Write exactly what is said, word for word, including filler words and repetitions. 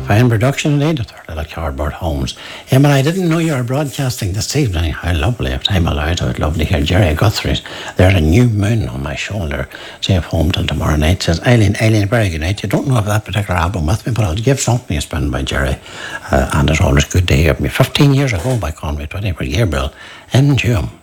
fine production indeed. The third little cardboard homes. Emma, I didn't know you were broadcasting this evening. How lovely. If time allowed, I would love to hear Jerry Guthrie. There's a new moon on my shoulder. Safe home till tomorrow night. Says Eileen, Eileen, very good night. You don't know of that particular album with me, but I'll give something it's been by Jerry. Uh, and it's always good to hear me. fifteen years ago by Conway twenty for Gabriel in June.